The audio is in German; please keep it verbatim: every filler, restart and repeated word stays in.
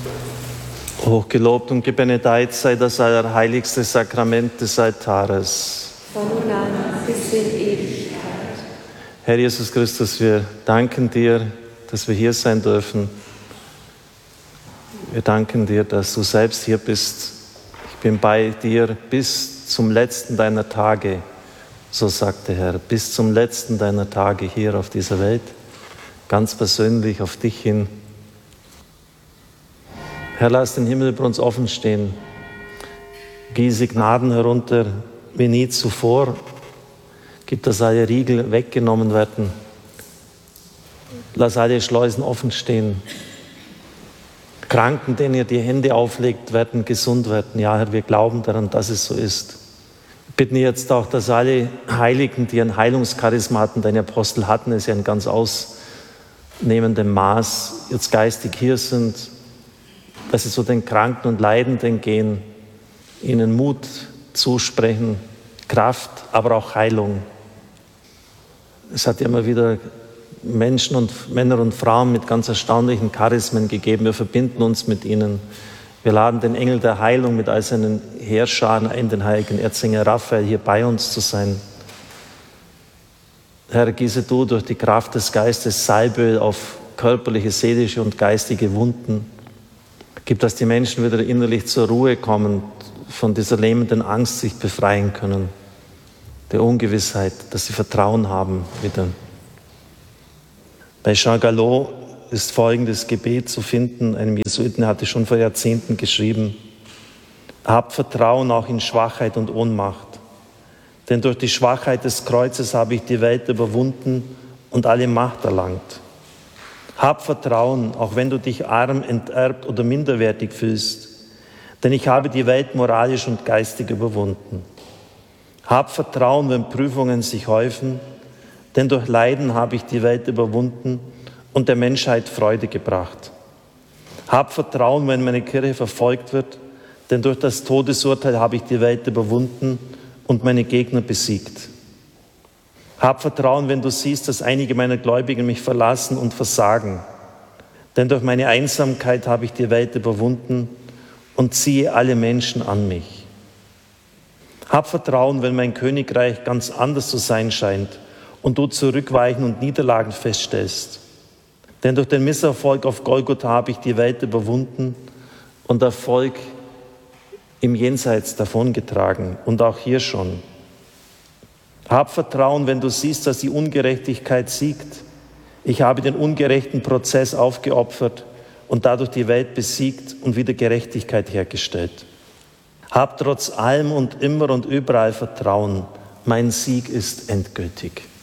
Hochgelobt und gebenedeit sei das allerheiligste Sakrament des Altares. Von nun an bis in Ewigkeit. Herr Jesus Christus, wir danken dir, dass wir hier sein dürfen. Wir danken dir, dass du selbst hier bist. Ich bin bei dir bis zum letzten deiner Tage, so sagt der Herr, bis zum letzten deiner Tage hier auf dieser Welt, ganz persönlich auf dich hin. Herr, lass den Himmel über uns offen stehen. Gieße Gnaden herunter wie nie zuvor. Gib, dass alle Riegel weggenommen werden. Lass alle Schleusen offen stehen. Kranken, denen ihr die Hände auflegt, werden gesund werden. Ja, Herr, wir glauben daran, dass es so ist. Wir bitten jetzt auch, dass alle Heiligen, die ein Heilungscharisma hatten, deine Apostel hatten es ja in ganz ausnehmendem Maß, jetzt geistig hier sind, dass sie zu den Kranken und Leidenden gehen, ihnen Mut zusprechen, Kraft, aber auch Heilung. Es hat immer wieder Menschen und Männer und Frauen mit ganz erstaunlichen Charismen gegeben. Wir verbinden uns mit ihnen. Wir laden den Engel der Heilung mit all seinen Heerscharen ein, den heiligen Erzengel Raphael, hier bei uns zu sein. Herr, gieße du durch die Kraft des Geistes Salböl auf körperliche, seelische und geistige Wunden. Gib, dass die Menschen wieder innerlich zur Ruhe kommen, von dieser lähmenden Angst sich befreien können, der Ungewissheit, dass sie Vertrauen haben wieder. Bei Jean Gallo ist folgendes Gebet zu finden, einem Jesuiten, der hatte schon vor Jahrzehnten geschrieben: Habt Vertrauen auch in Schwachheit und Ohnmacht, denn durch die Schwachheit des Kreuzes habe ich die Welt überwunden und alle Macht erlangt. Hab Vertrauen, auch wenn du dich arm, enterbt oder minderwertig fühlst, denn ich habe die Welt moralisch und geistig überwunden. Hab Vertrauen, wenn Prüfungen sich häufen, denn durch Leiden habe ich die Welt überwunden und der Menschheit Freude gebracht. Hab Vertrauen, wenn meine Kirche verfolgt wird, denn durch das Todesurteil habe ich die Welt überwunden und meine Gegner besiegt. Hab Vertrauen, wenn du siehst, dass einige meiner Gläubigen mich verlassen und versagen. Denn durch meine Einsamkeit habe ich die Welt überwunden und ziehe alle Menschen an mich. Hab Vertrauen, wenn mein Königreich ganz anders zu sein scheint und du Zurückweichen und Niederlagen feststellst. Denn durch den Misserfolg auf Golgotha habe ich die Welt überwunden und Erfolg im Jenseits davongetragen und auch hier schon. Hab Vertrauen, wenn du siehst, dass die Ungerechtigkeit siegt. Ich habe den ungerechten Prozess aufgeopfert und dadurch die Welt besiegt und wieder Gerechtigkeit hergestellt. Hab trotz allem und immer und überall Vertrauen. Mein Sieg ist endgültig.